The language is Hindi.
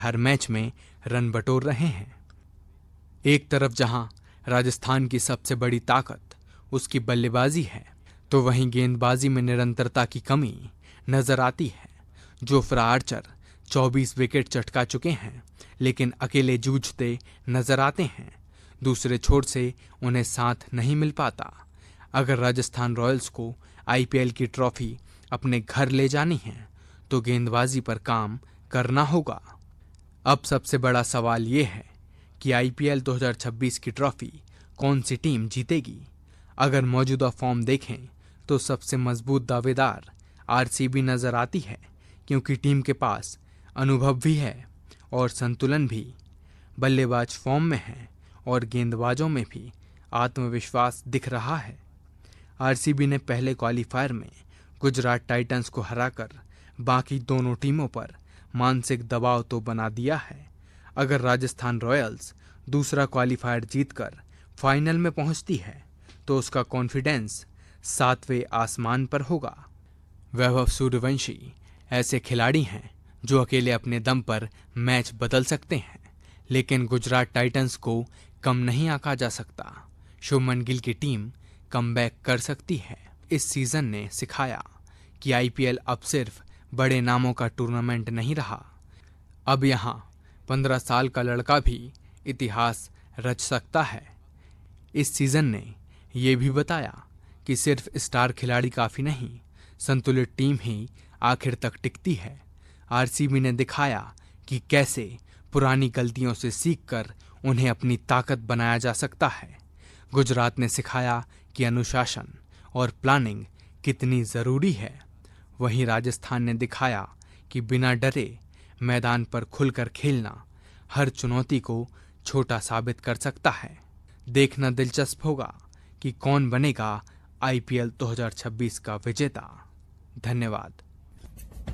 हर मैच में रन बटोर रहे हैं। एक तरफ जहां राजस्थान की सबसे बड़ी ताकत उसकी बल्लेबाजी है, तो वहीं गेंदबाजी में निरंतरता की कमी नजर आती है। जोफ्रा आर्चर 24 विकेट चटका चुके हैं, लेकिन अकेले जूझते नजर आते हैं। दूसरे छोर से उन्हें साथ नहीं मिल पाता। अगर राजस्थान रॉयल्स को आईपीएल की ट्रॉफी अपने घर ले जानी है तो गेंदबाजी पर काम करना होगा। अब सबसे बड़ा सवाल ये है कि आईपीएल 2026 की ट्रॉफी कौन सी टीम जीतेगी। अगर मौजूदा फॉर्म देखें तो सबसे मजबूत दावेदार आरसीबी नजर आती है, क्योंकि टीम के पास अनुभव भी है और संतुलन भी। बल्लेबाज फॉर्म में हैं और गेंदबाजों में भी आत्मविश्वास दिख रहा है। आरसीबी ने पहले क्वालीफायर में गुजरात टाइटंस को हराकर बाकी दोनों टीमों पर मानसिक दबाव तो बना दिया है। अगर राजस्थान रॉयल्स दूसरा क्वालीफायर जीतकर फाइनल में पहुंचती है तो उसका कॉन्फिडेंस 7वें आसमान पर होगा। वैभव सूर्यवंशी ऐसे खिलाड़ी हैं जो अकेले अपने दम पर मैच बदल सकते हैं, लेकिन गुजरात टाइटंस को कम नहीं आंका जा सकता। शुभमन गिल की टीम कमबैक कर सकती है। इस सीजन ने सिखाया कि आईपीएल अब सिर्फ बड़े नामों का टूर्नामेंट नहीं रहा। अब यहाँ 15 साल का लड़का भी इतिहास रच सकता है। इस सीजन ने ये भी बताया कि सिर्फ स्टार खिलाड़ी काफ़ी नहीं, संतुलित टीम ही आखिर तक टिकती है। आरसीबी ने दिखाया कि कैसे पुरानी गलतियों से सीखकर उन्हें अपनी ताकत बनाया जा सकता है। गुजरात ने सिखाया कि अनुशासन और प्लानिंग कितनी ज़रूरी है। वहीं राजस्थान ने दिखाया कि बिना डरे मैदान पर खुलकर खेलना हर चुनौती को छोटा साबित कर सकता है। देखना दिलचस्प होगा कि कौन बनेगा आईपीएल 2026 का विजेता। धन्यवाद।